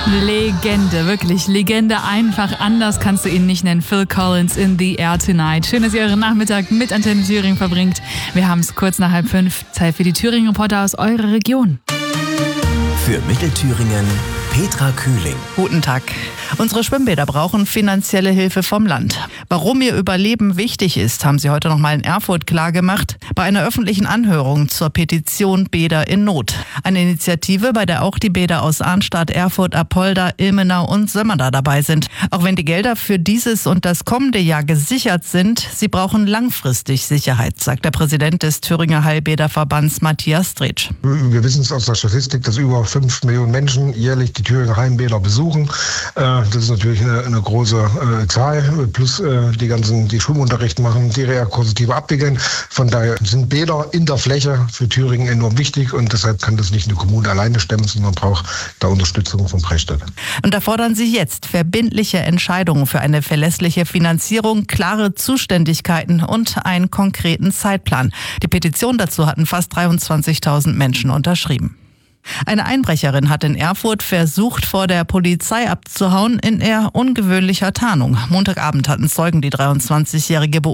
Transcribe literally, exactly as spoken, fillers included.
Legende, wirklich Legende, einfach anders kannst du ihn nicht nennen. Phil Collins, In the Air Tonight. Schön, dass ihr euren Nachmittag mit Antenne Thüringen verbringt. Wir haben es kurz nach halb fünf. Zeit für die Thüringen-Reporter aus eurer Region. Für Mittelthüringen Petra Kühling. Guten Tag. Unsere Schwimmbäder brauchen finanzielle Hilfe vom Land. Warum ihr Überleben wichtig ist, haben sie heute noch mal in Erfurt klargemacht bei einer öffentlichen Anhörung zur Petition Bäder in Not. Eine Initiative, bei der auch die Bäder aus Arnstadt, Erfurt, Apolda, Ilmenau und Sömmerda dabei sind. Auch wenn die Gelder für dieses und das kommende Jahr gesichert sind, sie brauchen langfristig Sicherheit, sagt der Präsident des Thüringer Heilbäderverbands Matthias Stretsch. Wir wissen es aus der Statistik, dass über fünf Millionen Menschen jährlich die Thüringer Heimbäder besuchen. Das ist natürlich eine, eine große äh, Zahl, plus äh, die ganzen, die Schwimmunterricht machen, die Reha-Kursative abwickeln. Von daher sind Bäder in der Fläche für Thüringen enorm wichtig und deshalb kann das nicht eine Kommune alleine stemmen, sondern braucht da Unterstützung von Freistaat. Und da fordern sie jetzt verbindliche Entscheidungen für eine verlässliche Finanzierung, klare Zuständigkeiten und einen konkreten Zeitplan. Die Petition dazu hatten fast dreiundzwanzigtausend Menschen unterschrieben. Eine Einbrecherin hat in Erfurt versucht, vor der Polizei abzuhauen in eher ungewöhnlicher Tarnung. Montagabend hatten Zeugen die dreiundzwanzigjährige